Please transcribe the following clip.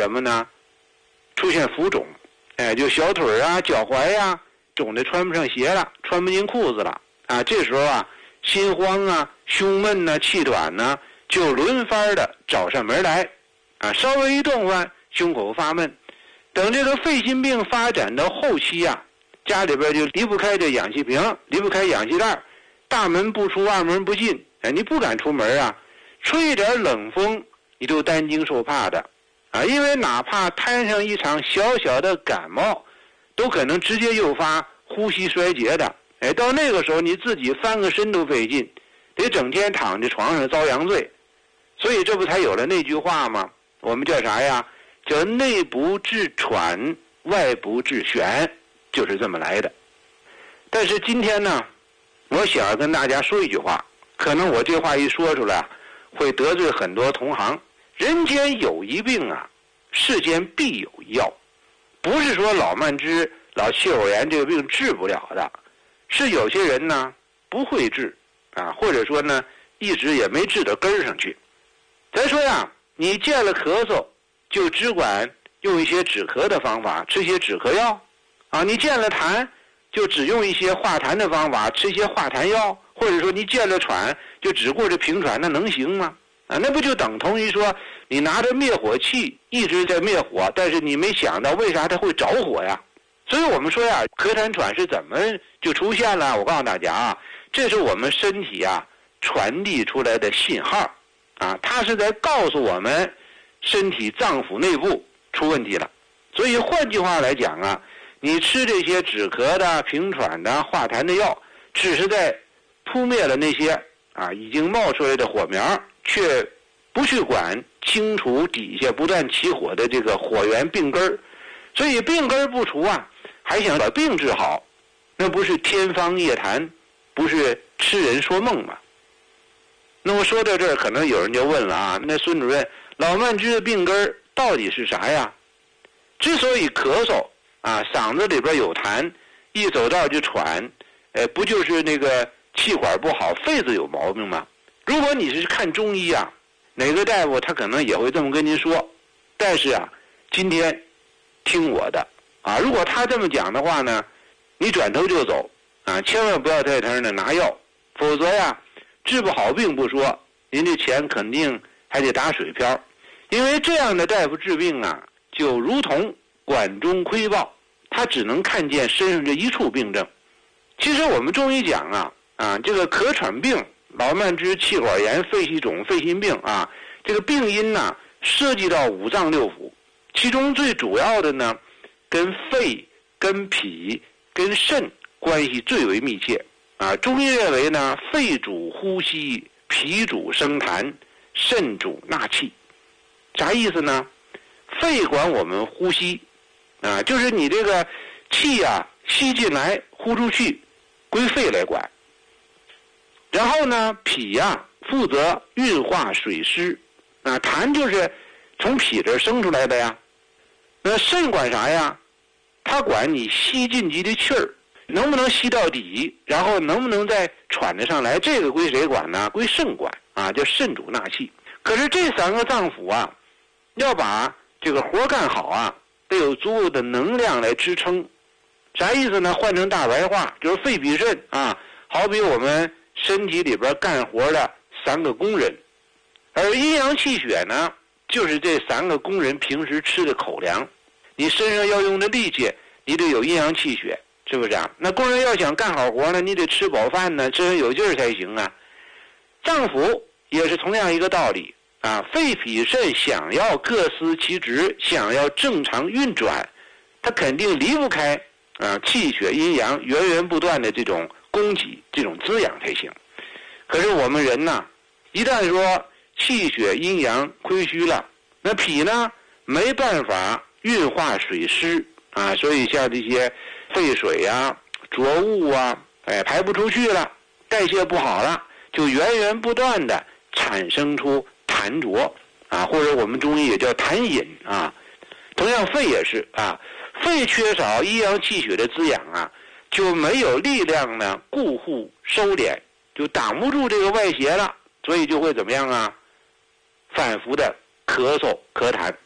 什么呢？出现浮肿，就小腿啊、脚踝呀肿得穿不上鞋了，穿不进裤子了啊。这时候啊，心慌啊、胸闷啊、气短呢，就轮番的找上门来啊。稍微一动换，胸口发闷。等这个肺心病发展到后期啊，家里边就离不开这氧气瓶，离不开氧气袋，大门不出，二门不进，你不敢出门啊。吹一点冷风，你都担惊受怕的啊，因为哪怕摊上一场小小的感冒，都可能直接诱发呼吸衰竭的。到那个时候你自己翻个身都费劲，得整天躺在床上遭阳罪。所以这不才有了那句话吗？我们叫啥呀？叫内不治喘，外不治癣，就是这么来的。但是今天呢，我想要跟大家说一句话，可能我这话一说出来会得罪很多同行。人间有一病啊，世间必有一药。不是说老慢支、老气管炎这个病治不了的，是有些人呢不会治啊，或者说呢一直也没治到根儿上去。咱说呀，你见了咳嗽就只管用一些止咳的方法，吃些止咳药啊。你见了痰就只用一些化痰的方法，吃一些化痰药，或者说你见了喘就只顾着平喘，那能行吗？啊，那不就等同于说你拿着灭火器一直在灭火，但是你没想到为啥它会着火呀？所以我们说呀，咳痰喘是怎么就出现了？我告诉大家啊，这是我们身体啊传递出来的信号啊，它是在告诉我们身体脏腑内部出问题了。所以换句话来讲啊，你吃这些止咳的、平喘的、化痰的药，只是在扑灭了那些啊已经冒出来的火苗，却不去管清除底下不断起火的这个火源病根儿。所以病根儿不除啊，还想把病治好，那不是天方夜谭，不是痴人说梦吗？那么说到这儿，可能有人就问了啊，那孙主任，老慢支的病根儿到底是啥呀？之所以咳嗽啊，嗓子里边有痰，一走道就喘，不就是那个气管不好，肺子有毛病吗？如果你是看中医啊，哪个大夫他可能也会这么跟您说。但是啊，今天听我的啊，如果他这么讲的话呢，你转头就走啊，千万不要在他那拿药，否则呀，治不好病不说，您这钱肯定还得打水漂。因为这样的大夫治病啊，就如同管中窥豹，他只能看见身上这一处病症。其实我们中医讲啊，这个咳喘病、老慢支、气管炎、肺气肿、肺心病啊，这个病因呢涉及到五脏六腑，其中最主要的呢，跟肺、跟脾、跟肾关系最为密切啊。中医认为呢，肺主呼吸，脾主生痰，肾主纳气。啥意思呢？肺管我们呼吸啊，就是你这个气啊吸进来呼出去，归肺来管。然后呢，脾啊负责运化水湿啊，痰就是从脾这生出来的呀。那肾管啥呀？它管你吸进去的气儿能不能吸到底，然后能不能再喘得上来，这个归谁管呢？归肾管啊，叫肾主纳气。可是这三个脏腑啊，要把这个活干好啊，得有足够的能量来支撑。啥意思呢？换成大白话就是肺脾肾啊，好比我们身体里边干活的三个工人，而阴阳气血呢，就是这三个工人平时吃的口粮。你身上要用的力气，你得有阴阳气血，是不是啊？那工人要想干好活呢，你得吃饱饭呢，身上有劲儿才行啊。脏腑也是同样一个道理啊，肺脾肾想要各司其职，想要正常运转，它肯定离不开啊气血阴阳源源不断的这种供给，这种滋养才行。可是我们人呢，一旦说气血阴阳亏虚了，那脾呢没办法运化水湿啊，所以像这些废水啊、浊物啊，排不出去了，代谢不好了，就源源不断的产生出痰浊啊，或者我们中医也叫痰饮啊。同样肺也是啊，肺缺少阴阳气血的滋养啊，就没有力量呢固护收敛，就挡不住这个外邪了，所以就会怎么样啊？反复的咳嗽咳痰。